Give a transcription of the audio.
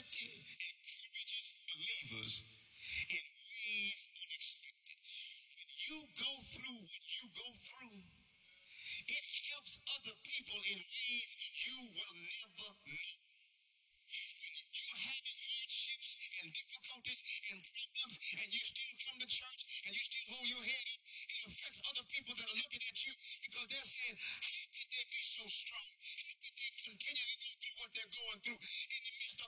Adversity encourages believers in ways unexpected. When you go through what you go through, it helps other people in ways you will never know. When you're having hardships and difficulties and problems and you still come to church and you still hold your head up, it affects other people that are looking at you because they're saying, how could they be so strong? How could they continue to go through what they're going through?